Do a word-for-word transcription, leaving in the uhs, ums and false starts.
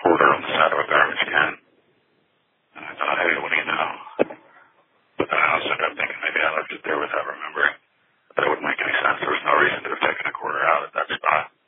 quarter on the side of a garbage can. And I thought, hey, what do you know? But then I also ended up thinking maybe I left it there without remembering. But it wouldn't make any sense. There was no reason to have taken a quarter out at that spot.